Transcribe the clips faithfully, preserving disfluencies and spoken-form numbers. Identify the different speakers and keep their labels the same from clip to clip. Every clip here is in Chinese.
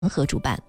Speaker 1: 和主办。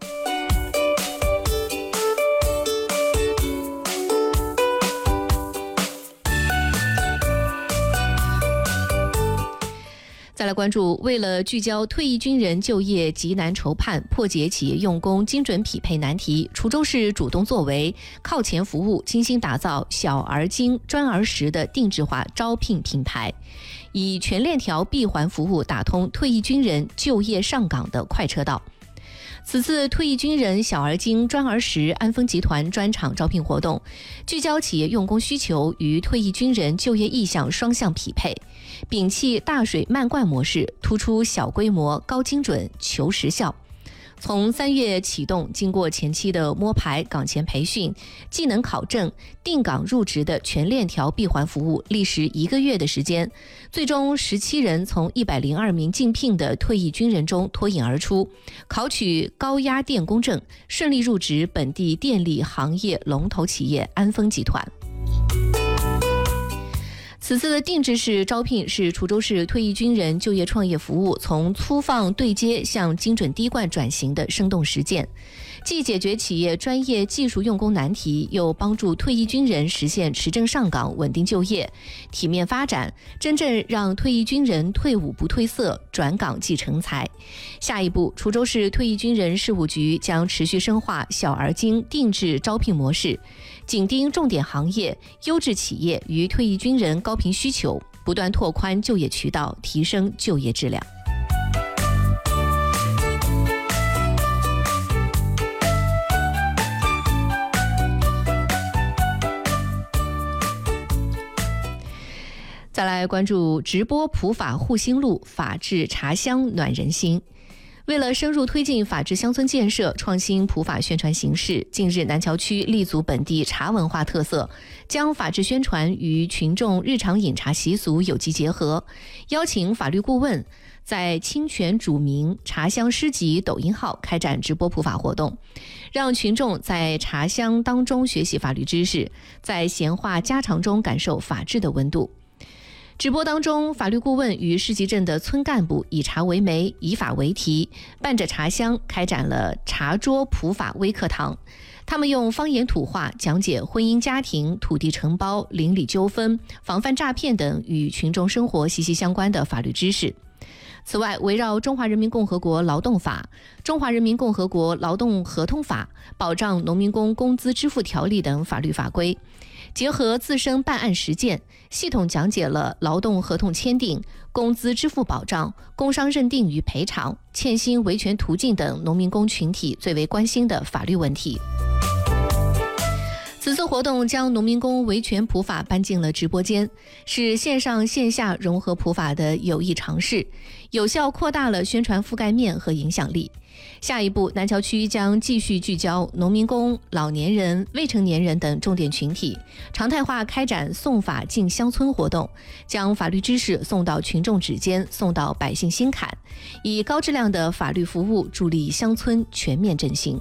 Speaker 1: 再来关注，为了聚焦退役军人就业急难愁盼，破解企业用工精准匹配难题，滁州市主动作为，靠前服务，精心打造小而精、专而实的定制化招聘平台，以全链条闭环服务打通退役军人就业上岗的快车道。此次退役军人小而精、专而实安丰集团专场招聘活动，聚焦企业用工需求与退役军人就业意向双向匹配，摒弃大水漫灌模式，突出小规模、高精准、求实效。从三月启动，经过前期的摸排、岗前培训、技能考证、定岗入职的全链条闭环服务，历时一个月的时间，最终十七人从一百零二名竞聘的退役军人中脱颖而出，考取高压电工证，顺利入职本地电力行业龙头企业安丰集团。此次的定制式招聘是滁州市退役军人就业创业服务从粗放对接向精准滴灌转型的生动实践，既解决企业专业技术用工难题，又帮助退役军人实现持证上岗、稳定就业、体面发展，真正让退役军人退伍不褪色，转岗即成才。下一步，滁州市退役军人事务局将持续深化小而精定制招聘模式，紧盯重点行业、优质企业与退役军人高频需求，不断拓宽就业渠道，提升就业质量。再来关注直播普法护心路，法治茶香暖人心。为了深入推进法治乡村建设，创新普法宣传形式，近日南桥区立足本地茶文化特色，将法治宣传与群众日常饮茶习俗有机结合，邀请法律顾问在清泉煮茗茶香诗集抖音号开展直播普法活动，让群众在茶香当中学习法律知识，在闲话家常中感受法治的温度。直播当中，法律顾问与市集镇的村干部以茶为媒，以法为题，伴着茶香开展了茶桌普法微课堂。他们用方言土话讲解婚姻家庭、土地承包、邻里纠纷、防范诈骗等与群众生活息息相关的法律知识。此外，围绕《中华人民共和国劳动法》、《中华人民共和国劳动合同法》、《保障农民工工资支付条例》等法律法规，结合自身办案实践，系统讲解了劳动合同签订、工资支付保障、工伤认定与赔偿、欠薪维权途径等农民工群体最为关心的法律问题。此次活动将农民工维权普法搬进了直播间，是线上线下融合普法的有益尝试，有效扩大了宣传覆盖面和影响力。下一步，南桥区将继续聚焦农民工、老年人、未成年人等重点群体，常态化开展送法进乡村活动，将法律知识送到群众指尖，送到百姓心坎，以高质量的法律服务助力乡村全面振兴。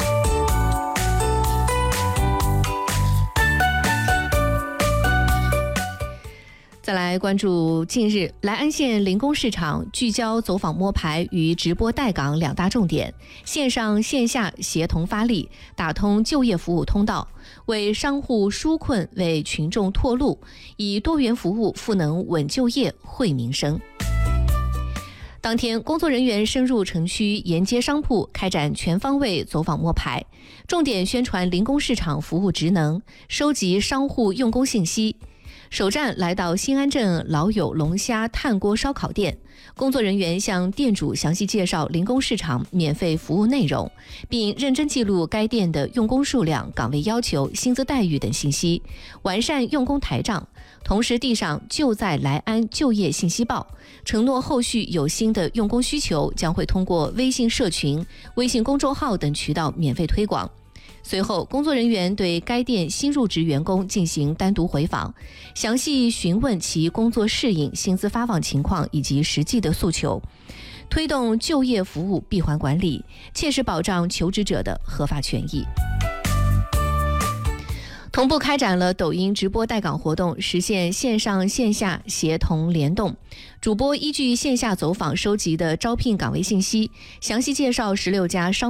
Speaker 1: 再来关注近日莱安县临工市场聚焦走访摸排与直播带岗两大重点，线上线下协同发力，打通就业服务通道，为商户纾困，为群众拓路，以多元服务赋能稳就业、惠民生。当天，工作人员深入城区沿街商铺，开展全方位走访摸排，重点宣传临工市场服务职能，收集商户用工信息。首站来到新安镇老友龙虾炭锅烧烤店，工作人员向店主详细介绍临工市场免费服务内容，并认真记录该店的用工数量、岗位要求、薪资待遇等信息，完善用工台账，同时递上就在莱安就业信息报，承诺后续有新的用工需求将会通过微信社群、微信公众号等渠道免费推广。随后，工作人员对该店新入职员工进行单独回访，详细询问其工作适应、薪资发放情况以及实际的诉求，推动就业服务闭环管理，切实保障求职者的合法权益。 同步开展了抖音直播带岗活动，实现线上线下协同联动。主播依据线下走访收集的招聘岗位信息，详细介绍十六家商